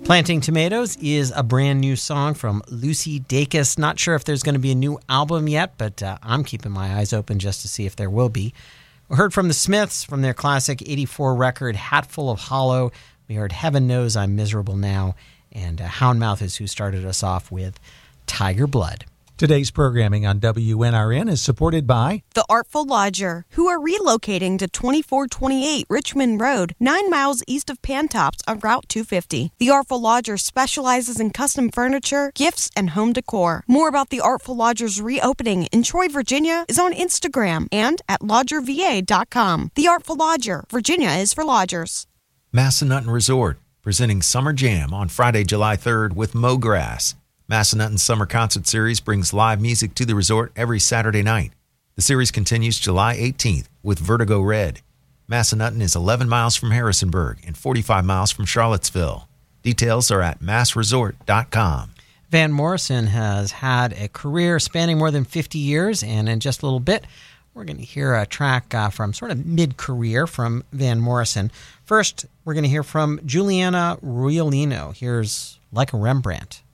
Planting Tomatoes is a brand new song from Lucy Dacus. Not sure if there's going to be a new album yet, but I'm keeping my eyes open just to see if there will be. We heard from the Smiths from their classic 84 record, Hatful of Hollow. We heard Heaven Knows I'm Miserable Now. And Houndmouth is who started us off with Tiger Blood. Today's programming on WNRN is supported by The Artful Lodger, who are relocating to 2428 Richmond Road, 9 miles east of Pantops on Route 250. The Artful Lodger specializes in custom furniture, gifts, and home decor. More about The Artful Lodger's reopening in Troy, Virginia is on Instagram and at lodgerva.com. The Artful Lodger, Virginia is for lodgers. Massanutten Resort, presenting Summer Jam on Friday, July 3rd with Mo Grass. Massanutten's Summer Concert Series brings live music to the resort every Saturday night. The series continues July 18th with Vertigo Red. Massanutten is 11 miles from Harrisonburg and 45 miles from Charlottesville. Details are at massresort.com. Van Morrison has had a career spanning more than 50 years, and in just a little bit, we're going to hear a track from sort of mid-career from Van Morrison. First, we're going to hear from Juliana Riolino. Here's Like a Rembrandt.